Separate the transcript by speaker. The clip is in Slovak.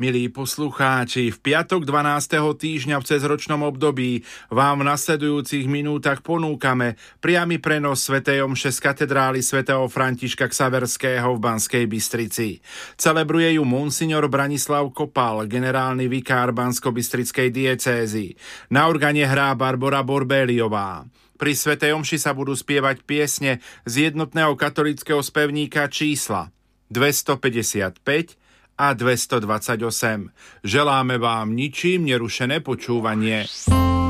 Speaker 1: Milí poslucháči, v piatok 12. týždňa v cezročnom období vám v nasledujúcich minútach ponúkame priamy prenos svätej omše z katedrály svätého Františka Xaverského v Banskej Bystrici. Celebruje ju monsignor Branislav Kopal, generálny vikár Banskobystrickej diecézy. Na organe hrá Barbora Borbéliová. Pri svätej omši sa budú spievať piesne z jednotného katolického spevníka čísla 255 a 228. Želáme vám ničím nerušené počúvanie.